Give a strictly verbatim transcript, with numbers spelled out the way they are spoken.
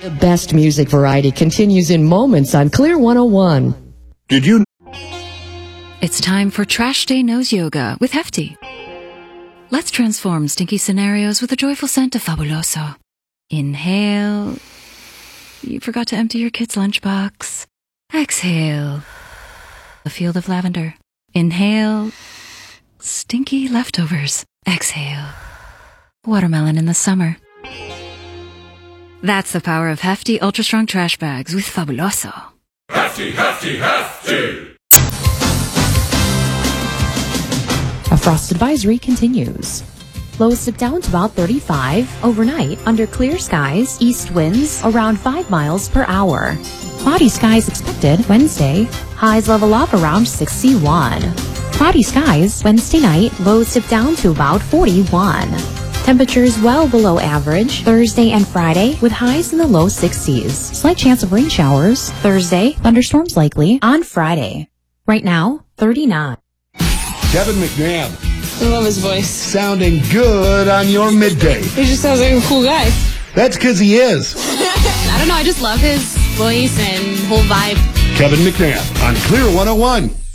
The best music variety continues in moments on Clear one oh one. Did you? It's time for Trash Day Nose Yoga with Hefty. Let's transform stinky scenarios with a joyful scent of Fabuloso. Inhale. You forgot to empty your kid's lunchbox. Exhale. A field of lavender. Inhale. Stinky leftovers. Exhale. Watermelon in the summer. That's the power of Hefty Ultra Strong Trash Bags with Fabuloso. Hefty, hefty, hefty! A frost advisory continues. Lows dip down to about thirty-five. Overnight, under clear skies, east winds around five miles per hour. Cloudy skies expected Wednesday. Highs level up around sixty-one. Cloudy skies Wednesday night. Lows dip down to about forty-one. Temperatures well below average Thursday and Friday with highs in the low sixties. Slight chance of rain showers Thursday. Thunderstorms likely on Friday. Right now, thirty-nine. Kevin McNabb. I love his voice. Sounding good on your midday. He just sounds like a cool guy. That's because he is. I don't know, I just love his voice and whole vibe. Kevin McNabb on Clear one oh one.